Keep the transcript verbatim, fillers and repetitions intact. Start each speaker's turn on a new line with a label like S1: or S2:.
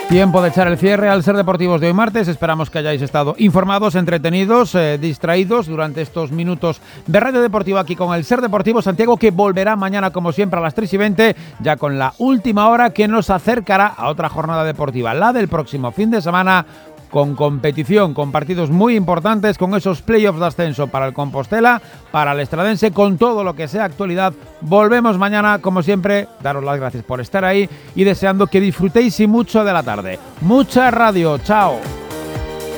S1: Tiempo de echar el cierre al Ser Deportivos de hoy martes. Esperamos que hayáis estado informados, entretenidos, eh, distraídos durante estos minutos de Radio Deportiva aquí con el Ser Deportivo Santiago, que volverá mañana como siempre a las tres y veinte, ya con la última hora que nos acercará a otra jornada deportiva, la del próximo fin de semana, con competición, con partidos muy importantes, con esos playoffs de ascenso para el Compostela, para el Estradense, con todo lo que sea actualidad. Volvemos mañana, como siempre, daros las gracias por estar ahí y deseando que disfrutéis y mucho de la tarde. Mucha radio, chao.